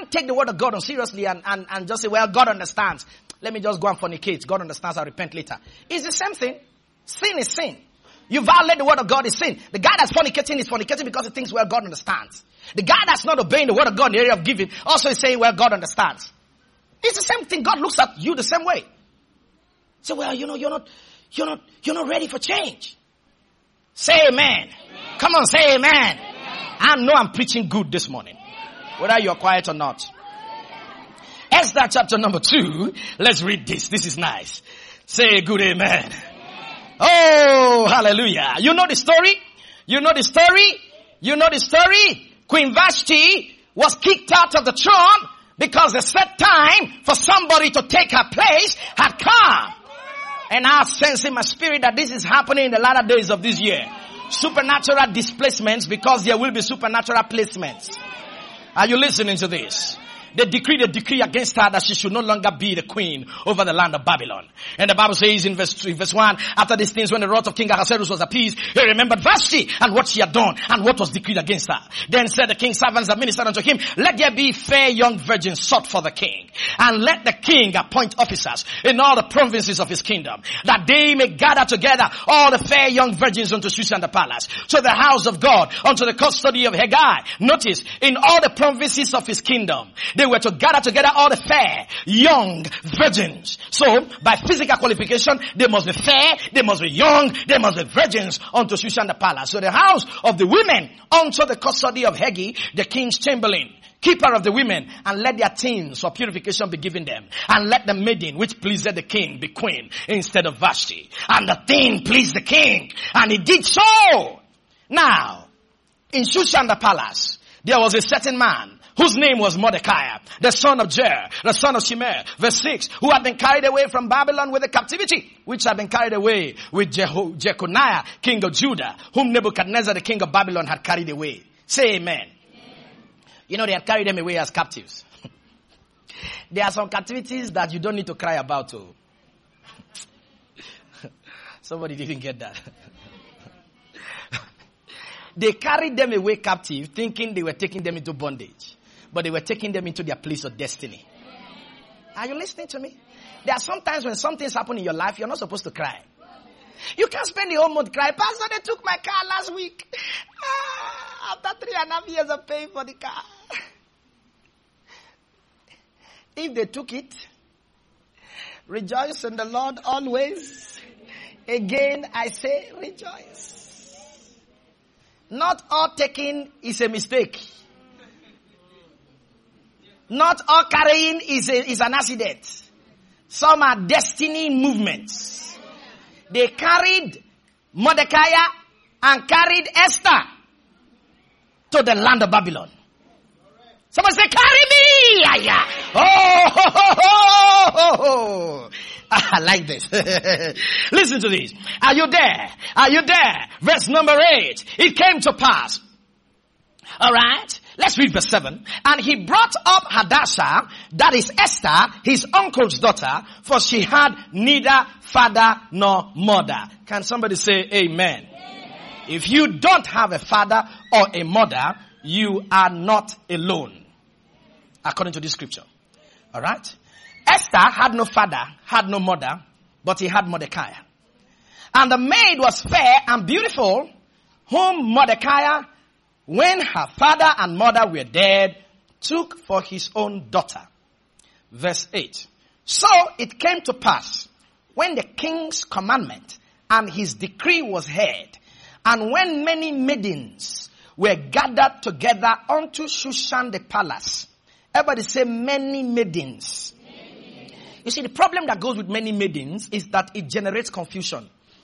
can't take the word of God on seriously and just say, well, God understands. Let me just go and fornicate. God understands, I'll repent later. It's the same thing. Sin is sin. You violate the word of God is sin. The guy that's fornicating is fornicating because he thinks, well, God understands. The guy that's not obeying the word of God in the area of giving also is saying, well, God understands. It's the same thing. God looks at you the same way. So, well, you're not ready for change. Say amen. Come on, say amen. I know I'm preaching good this morning, whether you're quiet or not. Esther chapter number 2. Let's read this. This is nice. Say good amen. Oh, hallelujah. You know the story? You know the story? You know the story? Queen Vashti was kicked out of the throne because the set time for somebody to take her place had come. And I sense in my spirit that this is happening in the latter days of this year. Supernatural displacements, because there will be supernatural placements. Are you listening to this? They decreed a decree against her that she should no longer be the queen over the land of Babylon. And the Bible says in verse 1, after these things, when the wrath of King Ahasuerus was appeased, he remembered Vashti and what she had done and what was decreed against her. Then said the king's servants that ministered unto him, let there be fair young virgins sought for the king, and let the king appoint officers in all the provinces of his kingdom, that they may gather together all the fair young virgins unto Shushan the palace, to the house of God, unto the custody of Haggai. Notice, in all the provinces of his kingdom, they were to gather together all the fair, young virgins. So, by physical qualification, they must be fair, they must be young, they must be virgins unto Shushan the palace. So the house of the women unto the custody of Haggai, the king's chamberlain, keeper of the women, and let their teens for purification be given them. And let the maiden which pleased the king be queen instead of Vashti. And the thing pleased the king, and he did so. Now, in Shushan the palace, there was a certain man whose name was Mordecai, the son of Jair, the son of Shimei, verse 6, who had been carried away from Babylon with the captivity, which had been carried away with Jeconiah, king of Judah, whom Nebuchadnezzar, the king of Babylon, had carried away. Say amen. You know, they had carried them away as captives. There are some captivities that you don't need to cry about. Oh. Somebody didn't get that. They carried them away captive, thinking they were taking them into bondage. But they were taking them into their place of destiny. Are you listening to me? There are some times when something's happened in your life, you're not supposed to cry. You can't spend the whole month crying. Pastor, they took my car last week. After 3.5 years of paying for the car. If they took it, rejoice in the Lord always. Again, I say rejoice. Not all taking is a mistake. Not all carrying is an accident. Some are destiny movements. They carried Mordecai and carried Esther to the land of Babylon. Someone say, carry me! Oh, I like this. Listen to this. Are you there? Are you there? Verse number 8. It came to pass. All right. Let's read verse 7. And he brought up Hadassah, that is Esther, his uncle's daughter, for she had neither father nor mother. Can somebody say amen? Amen. If you don't have a father or a mother, you are not alone. According to this scripture. All right. Esther had no father, had no mother, but he had Mordecai. And the maid was fair and beautiful, whom Mordecai, when her father and mother were dead, took for his own daughter. Verse 8. So it came to pass, when the king's commandment and his decree was heard, and when many maidens were gathered together unto Shushan the palace. Everybody say many maidens. You see, the problem that goes with many maidens is that it generates confusion.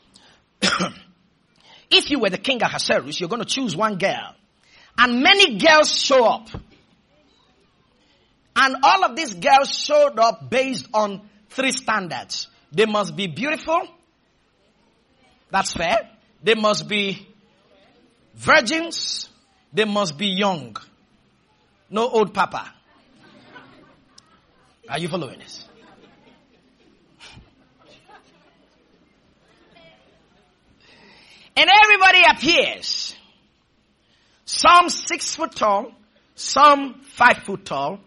If you were the king Ahasuerus, you're going to choose one girl. And many girls show up. And all of these girls showed up based on 3 standards. They must be beautiful. That's fair. They must be virgins. They must be young. No old papa. Are you following this? And everybody appears. Some 6 foot tall, some 5 foot tall,